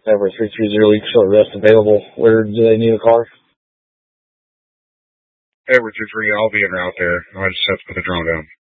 Everett 330, short rest available. Where do they need a car? Everett 23, I'll be en route there. I just have to put the drone down.